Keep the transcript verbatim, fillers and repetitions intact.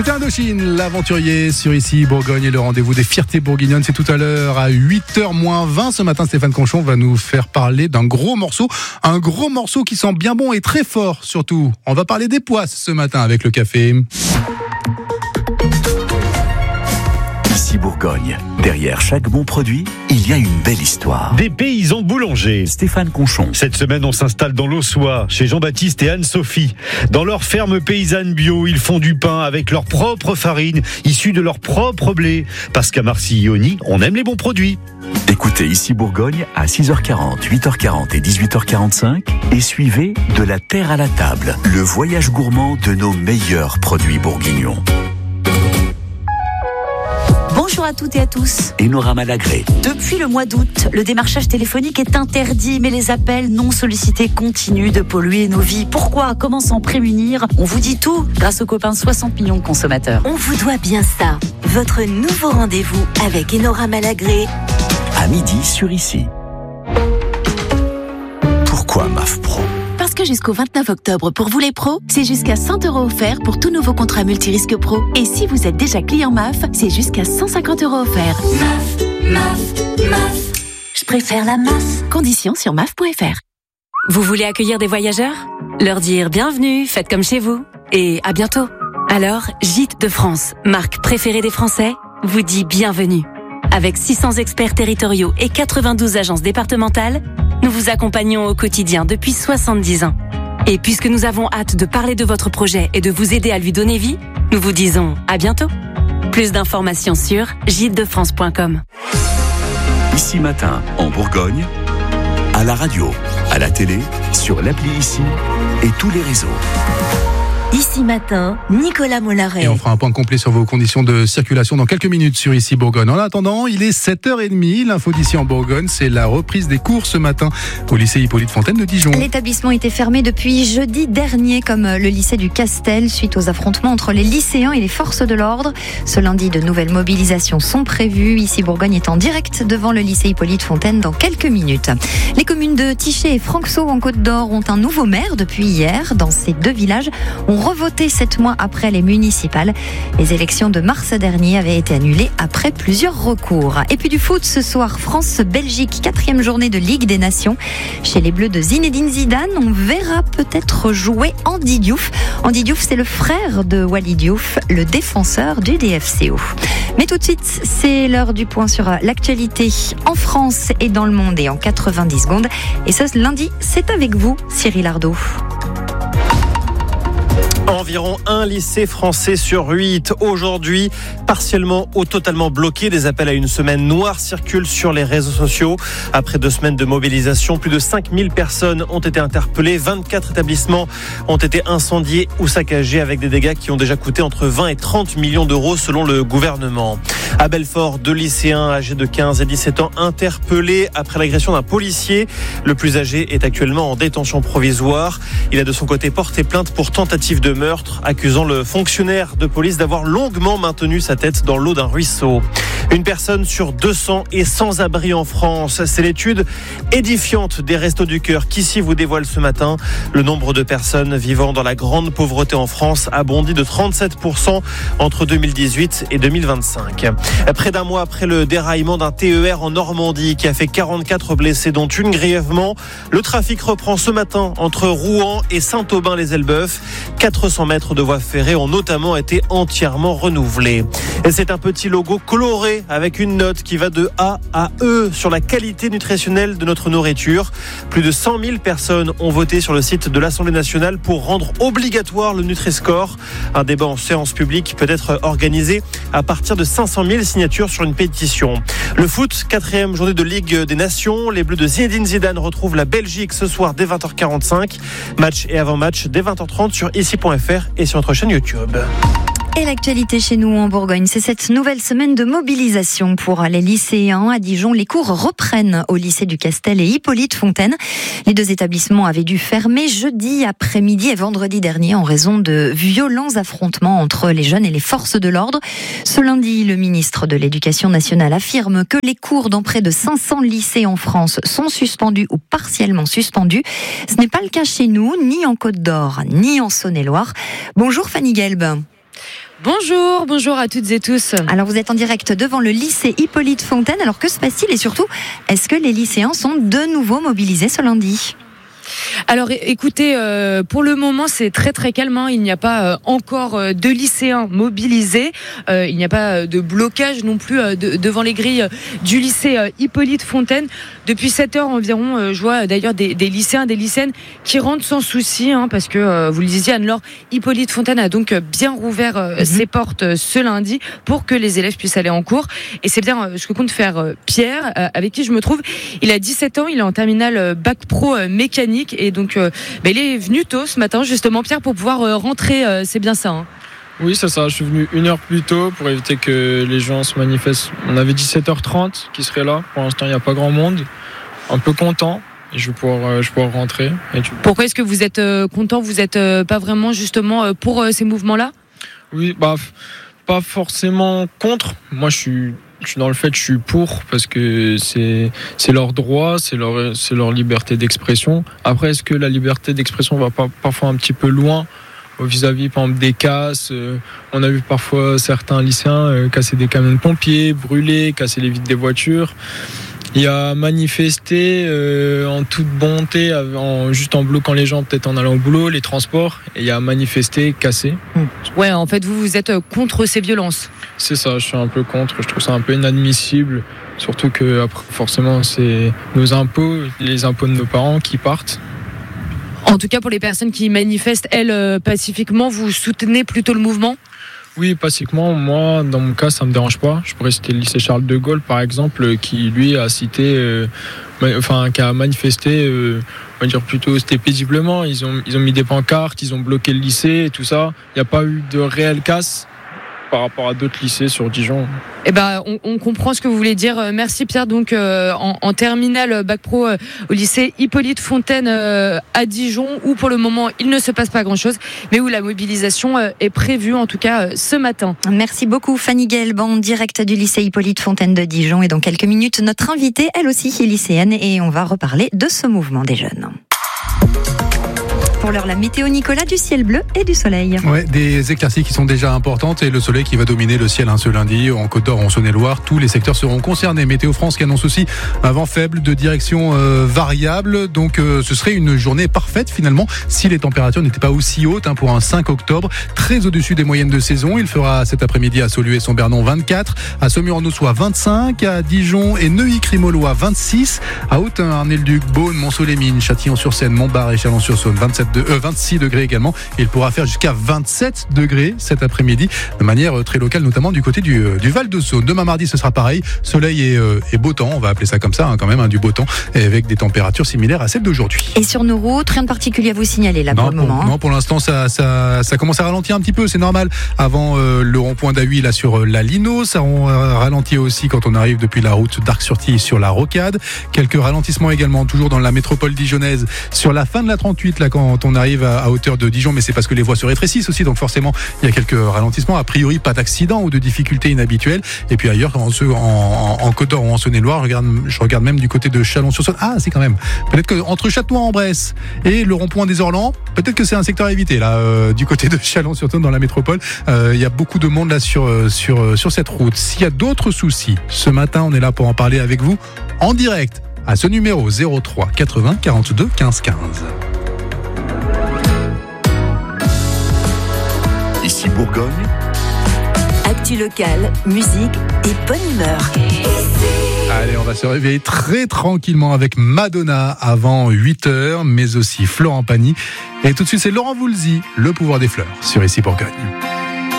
Indochine, l'aventurier sur Ici Bourgogne et le rendez-vous des fiertés bourguignonnes, c'est tout à l'heure à huit heures moins vingt. Ce matin, Stéphane Conchon va nous faire parler d'un gros morceau, un gros morceau qui sent bien bon et très fort surtout. On va parler des poisses ce matin avec le café. Ici Bourgogne, derrière chaque bon produit, il y a une belle histoire. Des paysans boulangers. Stéphane Conchon. Cette semaine, on s'installe dans l'Aussois, chez Jean-Baptiste et Anne-Sophie. Dans leur ferme paysanne bio, ils font du pain avec leur propre farine, issue de leur propre blé. Parce qu'à Marcillony, on aime les bons produits. Écoutez Ici Bourgogne à six heures quarante, huit heures quarante et dix-huit heures quarante-cinq et suivez De la terre à la table, le voyage gourmand de nos meilleurs produits bourguignons. Bonjour à toutes et à tous. Enora Malagré. Depuis le mois d'août, le démarchage téléphonique est interdit, mais les appels non sollicités continuent de polluer nos vies. Pourquoi ? Comment s'en prémunir ? On vous dit tout grâce aux copains soixante millions de consommateurs. On vous doit bien ça. Votre nouveau rendez-vous avec Enora Malagré. À midi sur Ici. Pourquoi M A F Pro ? Parce que jusqu'au vingt-neuf octobre, pour vous les pros, c'est jusqu'à cent euros offerts pour tout nouveau contrat multirisque pro. Et si vous êtes déjà client M A F, c'est jusqu'à cent cinquante euros offerts. M A F, M A F, M A F. Je préfère la M A F. Conditions sur M A F point F R. Vous voulez accueillir des voyageurs ? Leur dire bienvenue, faites comme chez vous. Et à bientôt. Alors, Gîtes de France, marque préférée des Français, vous dit bienvenue. Avec six cents experts territoriaux et quatre-vingt-douze agences départementales, nous vous accompagnons au quotidien depuis soixante-dix ans. Et puisque nous avons hâte de parler de votre projet et de vous aider à lui donner vie, nous vous disons à bientôt. Plus d'informations sur gîtes de france point com. Ici Matin, en Bourgogne, à la radio, à la télé, sur l'appli Ici et tous les réseaux. Ici Matin, Nicolas Mollaret. Et on fera un point complet sur vos conditions de circulation dans quelques minutes sur Ici Bourgogne. En attendant, il est sept heures trente. L'info d'ici en Bourgogne, c'est la reprise des cours ce matin au lycée Hippolyte Fontaine de Dijon. L'établissement était fermé depuis jeudi dernier, comme le lycée du Castel, suite aux affrontements entre les lycéens et les forces de l'ordre. Ce lundi, de nouvelles mobilisations sont prévues. Ici Bourgogne est en direct devant le lycée Hippolyte Fontaine dans quelques minutes. Les communes de Tichet et Franxau en Côte d'Or ont un nouveau maire depuis hier. Dans ces deux villages, on revoté sept mois après les municipales. Les élections de mars dernier avaient été annulées après plusieurs recours. Et puis du foot ce soir, France-Belgique, quatrième journée de Ligue des Nations. Chez les Bleus de Zinedine Zidane, on verra peut-être jouer Andy Diouf. Andy Diouf, c'est le frère de Wally Diouf, le défenseur du D F C O. Mais tout de suite, c'est l'heure du point sur l'actualité en France et dans le monde et en quatre-vingt-dix secondes. Et ce lundi, c'est avec vous, Cyril Ardo. Environ un lycée français sur huit aujourd'hui, partiellement ou totalement bloqué. Des appels à une semaine noire circulent sur les réseaux sociaux. Après deux semaines de mobilisation, plus de cinq mille personnes ont été interpellées. vingt-quatre établissements ont été incendiés ou saccagés avec des dégâts qui ont déjà coûté entre vingt et trente millions d'euros selon le gouvernement. À Belfort, deux lycéens âgés de quinze et dix-sept ans interpellés après l'agression d'un policier. Le plus âgé est actuellement en détention provisoire. Il a de son côté porté plainte pour tentative de meurtre, accusant le fonctionnaire de police d'avoir longuement maintenu sa tête dans l'eau d'un ruisseau. Une personne sur deux cents est sans abri en France. C'est l'étude édifiante des Restos du Cœur qu'Ici vous dévoile ce matin. Le nombre de personnes vivant dans la grande pauvreté en France a bondi de trente-sept pour cent entre deux mille dix-huit et deux mille vingt-cinq. Près d'un mois après le déraillement d'un T E R en Normandie qui a fait quarante-quatre blessés dont une grièvement, le trafic reprend ce matin entre Rouen et Saint-Aubin-les-Elbeuf. quatre cents mètres de voies ferrées ont notamment été entièrement renouvelés. Et c'est un petit logo coloré avec une note qui va de A à E sur la qualité nutritionnelle de notre nourriture. Plus de cent mille personnes ont voté sur le site de l'Assemblée nationale pour rendre obligatoire le Nutri-Score. Un débat en séance publique peut être organisé à partir de cinq cent mille signatures sur une pétition. Le foot, quatrième journée de Ligue des Nations. Les Bleus de Zinedine Zidane retrouvent la Belgique ce soir dès vingt heures quarante-cinq. Match et avant-match dès vingt heures trente sur ici point f r et sur notre chaîne YouTube. Et l'actualité chez nous en Bourgogne, c'est cette nouvelle semaine de mobilisation pour les lycéens. À Dijon, les cours reprennent au lycée du Castel et Hippolyte Fontaine. Les deux établissements avaient dû fermer jeudi après-midi et vendredi dernier en raison de violents affrontements entre les jeunes et les forces de l'ordre. Ce lundi, le ministre de l'Éducation nationale affirme que les cours dans près de cinq cents lycées en France sont suspendus ou partiellement suspendus. Ce n'est pas le cas chez nous, ni en Côte d'Or, ni en Saône-et-Loire. Bonjour Fanny Gelb. Bonjour, bonjour à toutes et tous. Alors vous êtes en direct devant le lycée Hippolyte Fontaine. Alors que se passe-t-il et surtout, est-ce que les lycéens sont de nouveau mobilisés ce lundi ? Alors écoutez, euh, pour le moment c'est très très calme, hein. Il n'y a pas euh, encore euh, de lycéens mobilisés, euh, il n'y a pas euh, de blocage non plus euh, de, devant les grilles euh, du lycée euh, Hippolyte Fontaine. Depuis sept heures environ, euh, je vois d'ailleurs des, des lycéens, des lycéennes qui rentrent sans souci, hein, parce que euh, vous le disiez Anne-Laure, Hippolyte Fontaine a donc bien rouvert euh, mm-hmm. ses portes euh, ce lundi pour que les élèves puissent aller en cours. Et c'est bien euh, ce que compte faire euh, Pierre, euh, avec qui je me trouve. Il a dix-sept ans, il est en terminale euh, bac pro euh, mécanique. Et donc, euh, bah, il est venu tôt ce matin, justement, Pierre, pour pouvoir euh, rentrer. Euh, c'est bien ça, hein. Oui, c'est ça. Je suis venu une heure plus tôt pour éviter que les gens se manifestent. On avait dix-sept heures trente qui serait là. Pour l'instant, il n'y a pas grand monde. Un peu content. Et je vais pouvoir, euh, je vais pouvoir rentrer. Et tu... Pourquoi est-ce que vous êtes euh, content ? Vous n'êtes euh, pas vraiment, justement, euh, pour euh, ces mouvements-là ? Oui, bah, pas forcément contre. Moi, je suis... Je suis dans le fait, je suis pour, parce que c'est, c'est leur droit, c'est leur, c'est leur liberté d'expression. Après, est-ce que la liberté d'expression va pas parfois un petit peu loin vis-à-vis, par exemple, des casses euh, on a vu parfois certains lycéens euh, casser des camions de pompiers, brûler, casser les vitres des voitures. Il y a manifesté euh, en toute bonté, en, juste en bloquant les gens, peut-être en allant au boulot, les transports. Et il y a manifesté, cassé. Ouais, en fait, vous, vous êtes contre ces violences. C'est ça, je suis un peu contre. Je trouve ça un peu inadmissible. Surtout que, après, forcément, c'est nos impôts, les impôts de nos parents qui partent. En tout cas, pour les personnes qui manifestent, elles, euh, pacifiquement, vous soutenez plutôt le mouvement ? Oui, pacifiquement, moi, dans mon cas, ça me dérange pas. Je pourrais citer le lycée Charles de Gaulle, par exemple, qui, lui, a cité, euh, enfin, qui a manifesté, euh, on va dire plutôt, c'était paisiblement. Ils ont, ils ont mis des pancartes, ils ont bloqué le lycée et tout ça. Il n'y a pas eu de réelle casse par rapport à d'autres lycées sur Dijon. Eh ben, on, on comprend ce que vous voulez dire. Merci Pierre. Donc, euh, en, en terminale bac pro euh, au lycée Hippolyte Fontaine euh, à Dijon, où pour le moment il ne se passe pas grand-chose, mais où la mobilisation euh, est prévue, en tout cas euh, ce matin. Merci beaucoup Fanny Guelban, direct du lycée Hippolyte Fontaine de Dijon. Et dans quelques minutes, notre invitée, elle aussi est lycéenne, et on va reparler de ce mouvement des jeunes. Pour l'heure, la météo, Nicolas, du ciel bleu et du soleil. Ouais, des éclaircies qui sont déjà importantes et le soleil qui va dominer le ciel hein, ce lundi. En Côte d'Or, en Saône-et-Loire, tous les secteurs seront concernés. Météo France qui annonce aussi un vent faible de direction euh, variable. Donc euh, ce serait une journée parfaite finalement si les températures n'étaient pas aussi hautes hein, pour un cinq octobre. Très au-dessus des moyennes de saison. Il fera cet après-midi à Saulieu-et-Son-Bernon vingt-quatre, à Saumur-en-Auxois vingt-cinq, à Dijon et Neuilly-Crimolois vingt-six, à Autun, Arnay-le-Duc, Beaune, Mont-Soleil-Mines, Châtillon-sur-Seine, Montbard et Chalon-sur-Saône vingt-sept de, euh, vingt-six degrés également. Il pourra faire jusqu'à vingt-sept degrés cet après-midi de manière très locale, notamment du côté du, du Val-de-Saône. Demain mardi, ce sera pareil. Soleil et, euh, et beau temps, on va appeler ça comme ça hein, quand même, hein, du beau temps, et avec des températures similaires à celles d'aujourd'hui. Et sur nos routes, rien de particulier à vous signaler là non, pour le moment. Pour, non, pour l'instant, ça, ça, ça commence à ralentir un petit peu, c'est normal. Avant euh, le rond-point d'Ahuy, là sur euh, la Lino, ça euh, ralentit aussi quand on arrive depuis la route d'Arc-sur-Tille sur la Rocade. Quelques ralentissements également, toujours dans la métropole dijonnaise, sur la fin de la trente-huit, là quand on arrive à, à hauteur de Dijon, mais c'est parce que les voies se rétrécissent aussi, donc forcément il y a quelques ralentissements. A priori, pas d'accident ou de difficultés inhabituelles. Et puis ailleurs, en, en, en, en Côte d'Or ou en Saône-et-Loire, je regarde, je regarde même du côté de Chalon-sur-Saône. Ah, c'est quand même. Peut-être que entre Châtenois-en-Bresse et le rond-point des Orlands, peut-être que c'est un secteur à éviter là, euh, du côté de Chalon-sur-Saône dans la métropole. Euh, il y a beaucoup de monde là sur sur sur cette route. S'il y a d'autres soucis, ce matin, on est là pour en parler avec vous en direct à ce numéro zéro trois quatre-vingts quarante-deux quinze quinze. Ici Bourgogne. Actu locale, musique et bonne humeur. Allez, on va se réveiller très tranquillement avec Madonna avant huit heures, mais aussi Florent Pagny. Et tout de suite, c'est Laurent Voulzy, Le pouvoir des fleurs, sur Ici Bourgogne.